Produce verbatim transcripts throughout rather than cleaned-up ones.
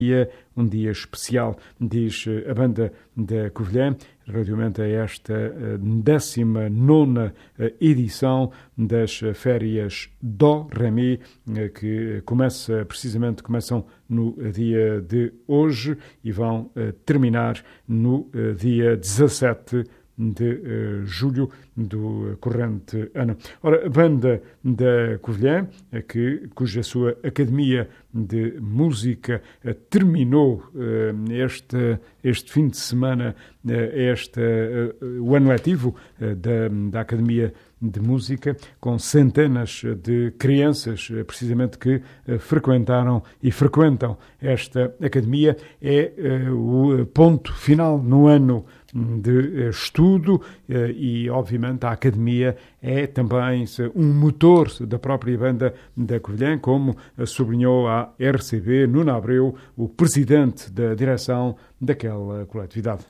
Um dia especial, diz a banda da Covilhã, relativamente a esta décima nona edição das férias Dó Ré-Mi, que começa, precisamente começam no dia de hoje e vão terminar no dia dezassete de julho do corrente ano. Ora, a banda da Covilhã, que, cuja sua Academia de Música terminou este, este fim de semana, este, o ano letivo da, da Academia de Música, com centenas de crianças, precisamente, que frequentaram e frequentam esta Academia, é o ponto final no ano de estudo e, obviamente, a Academia é também um motor da própria banda da Covilhã, como sublinhou à R C B Nuno Abreu, o presidente da direção daquela coletividade.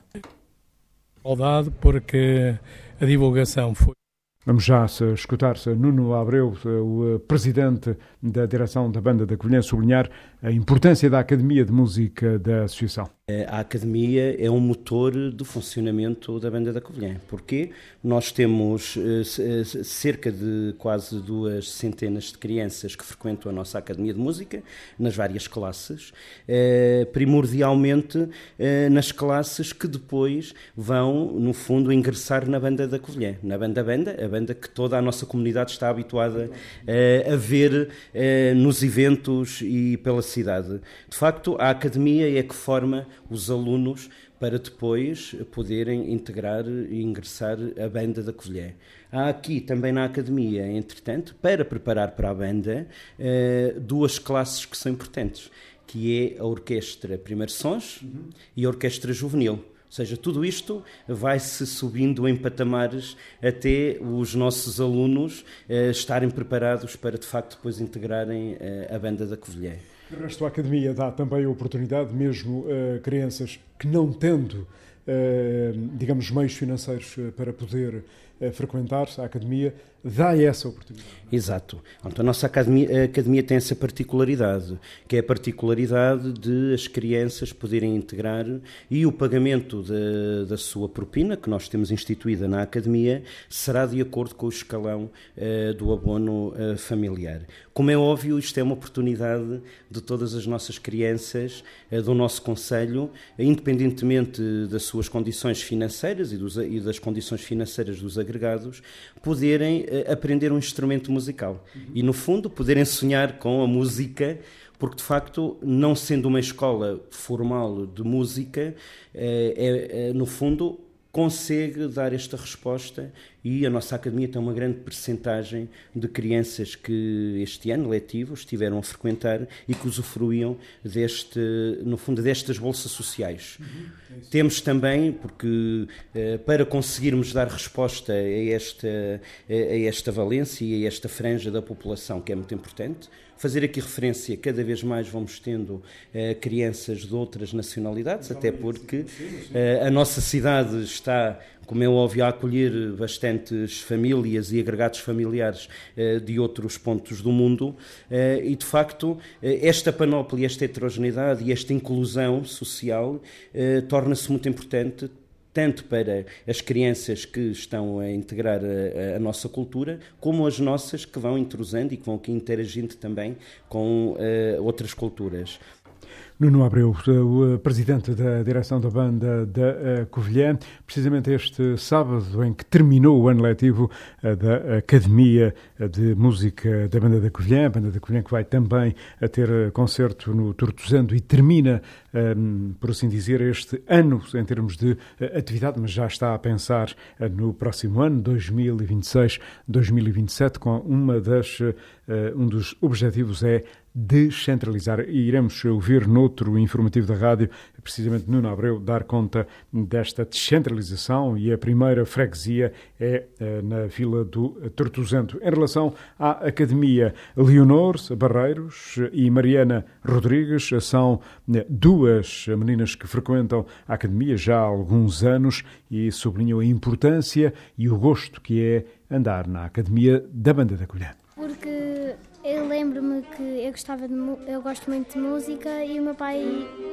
Saudade, porque a divulgação foi... Vamos já escutar-se Nuno Abreu, o presidente da direção da banda da Covilhã, sublinhar a importância da Academia de Música da Associação. A Academia é um motor do funcionamento da banda da Covilhã. Porquê? Nós temos uh, cerca de quase duas centenas de crianças que frequentam a nossa Academia de Música, nas várias classes, uh, primordialmente uh, nas classes que depois vão, no fundo, ingressar na banda da Covilhã. Na banda-banda, a banda que toda a nossa comunidade está habituada uh, a ver uh, nos eventos e pela cidade. De facto, a Academia é que forma os alunos para depois poderem integrar e ingressar a banda da Covilhã. Há aqui também na Academia, entretanto, para preparar para a banda, duas classes que são importantes, que é a Orquestra Primeiros Sons uhum. e a Orquestra Juvenil. Ou seja, tudo isto vai-se subindo em patamares até os nossos alunos estarem preparados para, de facto, depois integrarem a banda da Covilhã. O resto, a Academia dá também a oportunidade, mesmo a crianças que não tendo, digamos, meios financeiros para poder frequentar a Academia, dá essa oportunidade. Exato. Então, a nossa academia, a academia tem essa particularidade, que é a particularidade de as crianças poderem integrar e o pagamento de, da sua propina, que nós temos instituída na Academia, será de acordo com o escalão uh, do abono uh, familiar. Como é óbvio, isto é uma oportunidade de todas as nossas crianças uh, do nosso concelho, independentemente das suas condições financeiras e, dos, e das condições financeiras dos agregados, poderem aprender um instrumento musical uhum. e, no fundo, poderem sonhar com a música, porque, de facto, não sendo uma escola formal de música, é, é, no fundo, consegue dar esta resposta e a nossa Academia tem uma grande percentagem de crianças que este ano letivo estiveram a frequentar e que usufruíam deste, no fundo, destas bolsas sociais. Uhum, é Temos também, porque para conseguirmos dar resposta a esta, a esta valência e a esta franja da população, que é muito importante, fazer aqui referência, cada vez mais vamos tendo uh, crianças de outras nacionalidades, até porque uh, a nossa cidade está, como é óbvio, a acolher bastantes famílias e agregados familiares uh, de outros pontos do mundo uh, e, de facto, uh, esta panóplia, esta heterogeneidade e esta inclusão social uh, torna-se muito importante, tanto para as crianças que estão a integrar a, a nossa cultura, como as nossas que vão intrusando e que vão aqui interagindo também com uh, outras culturas. Nuno Abreu, o presidente da direção da banda da Covilhã, precisamente este sábado em que terminou o ano letivo da Academia de Música da banda da Covilhã, a banda da Covilhã que vai também a ter concerto no Tortozendo e termina, um, por assim dizer, este ano em termos de atividade, mas já está a pensar no próximo ano, dois mil e vinte e seis, dois mil e vinte e sete, com uma das, uh, um dos objetivos é descentralizar. E iremos ouvir noutro informativo da rádio, precisamente Nuno Abreu, dar conta desta descentralização, e a primeira freguesia é na Vila do Tortozendo. Em relação à Academia, Leonor Barreiros e Mariana Rodrigues são duas meninas que frequentam a Academia já há alguns anos e sublinham a importância e o gosto que é andar na Academia da Banda da Covilhã. Porque eu lembro lembro-me que eu, gostava de, eu gosto muito de música e o meu pai